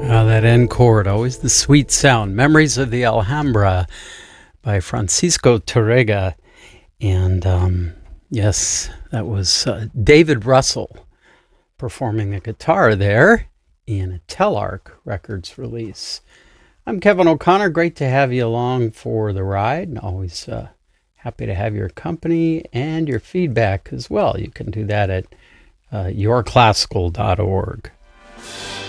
That end chord, always the sweet sound. Memories of the Alhambra by Francisco Tárrega. And yes, that was David Russell performing the guitar there in a Telarc Records release. I'm Kevin O'Connor. Great to have you along for the ride. And always happy to have your company and your feedback as well. You can do that at yourclassical.org.